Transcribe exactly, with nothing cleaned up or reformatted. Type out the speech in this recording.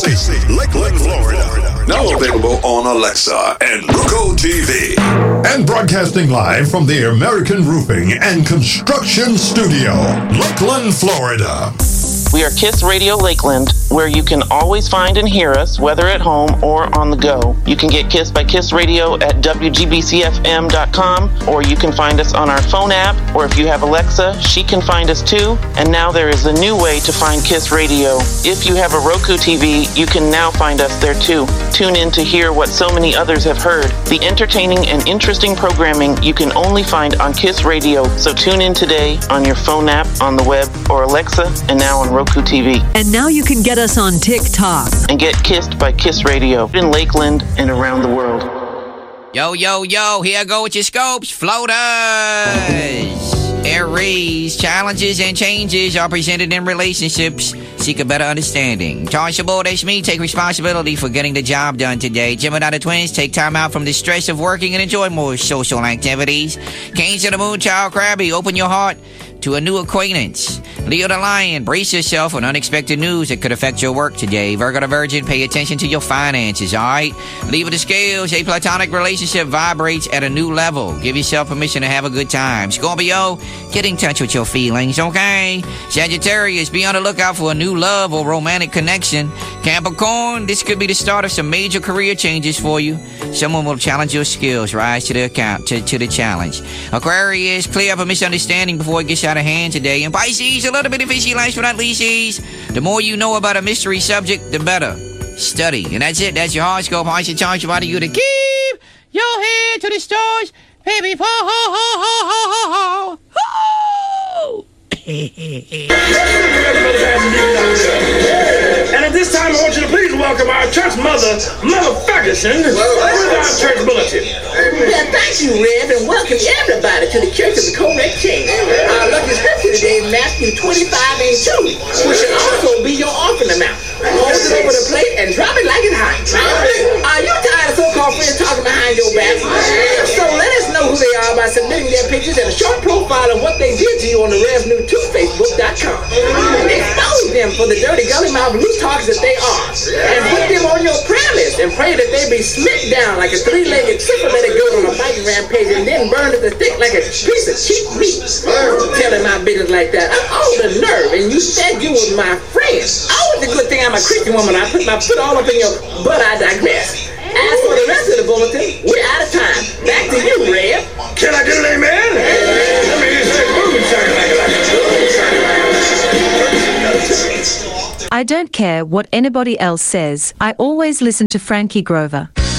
C, Lakeland, Florida. Now available on Alexa and Roku T V. And broadcasting live from the American Roofing and Construction Studio, Lakeland, Florida. We are Kiss Radio Lakeland, where you can always find and hear us, whether at home or on the go. You can get Kiss by Kiss Radio at W G B C F M dot com, or you can find us on our phone app, or if you have Alexa, she can find us too. And now there is a new way to find Kiss Radio. If you have a Roku T V, you can now find us there too. Tune in to hear what so many others have heard. The entertaining and interesting programming you can only find on Kiss Radio. So tune in today on your phone app, on the web, or Alexa, and now on Roku T V. And now you can get us on TikTok. And get kissed by Kiss Radio in Lakeland and around the world. Yo, yo, yo, here I go with your scopes, floaters. Aries, challenges and changes are presented in relationships. Seek a better understanding. Tarsha Bull, that's me. Take responsibility for getting the job done today. Gemini the Twins, take time out from the stress of working and enjoy more social activities. Cancer the Moon, Child Crabby, open your heart to a new acquaintance. Leo the Lion, brace yourself on unexpected news that could affect your work today. Virgo the Virgin, pay attention to your finances, alright? Libra the Scales, a platonic relationship vibrates at a new level. Give yourself permission to have a good time. Scorpio, get in touch with your feelings, okay? Sagittarius, be on the lookout for a new love or romantic connection. Capricorn, this could be the start of some major career changes for you. Someone will challenge your skills, rise to the account, to, to the challenge. Aquarius, clear up a misunderstanding before it gets out of hand today. And Pisces, a little bit of fishy last but not least. The more you know about a mystery subject, the better. Study. And that's it. That's your horoscope. I should charge you out of you to keep your head to the stars. Baby, ho, ho, ho, ho, ho, ho, ho. And at this time, I want you to please welcome our church mother, Mother Ferguson, with our church bulletin. Well, thank you, Rev, and welcome everybody to the Church of the Correct King. Our lucky scripture today is Matthew twenty-five and two, which should also be your offering amount. Hold it over the plate and drop it like it's hot. Are you tired of so-called friends talking behind your back? So let us know who they are by submitting their pictures and a short profile of what they did to you on the Rev New two Facebook dot com. Expose them for the dirty gully mouth loose talks that they are, and put them on your prayer list and pray that they be smitten down like a three-legged syphilitic goat on a biking rampage and then burned at the stick like a piece of cheap meat. Telling my business like that. I'm on the nerve, and you said you was my friend. Always a good thing I'm a Christian woman. I put my foot all up in your butt. I digress. As for the rest of the bulletin, we're out of time. Back to you, Rev. Can I get an amen? Let me hear say boom, I don't care what anybody else says. I always listen to Frankie Grover.